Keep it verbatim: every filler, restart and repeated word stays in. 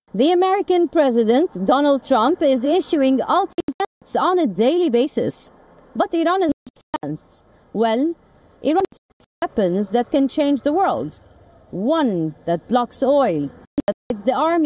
The American President, Donald Trump, is issuing ultimatums on a daily basis. But Iran is advanced. Well, Iran has weapons that can change the world. One that blocks oil, that takes the army